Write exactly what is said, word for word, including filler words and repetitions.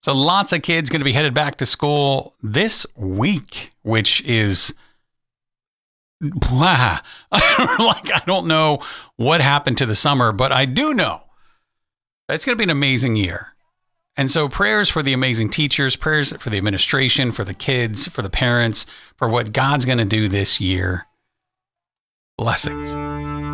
So lots of kids going to be headed back to school this week, which is, blah. Like, I don't know what happened to the summer, but I do know that it's going to be an amazing year. And so prayers for the amazing teachers, prayers for the administration, for the kids, for the parents, for what God's going to do this year. Blessings.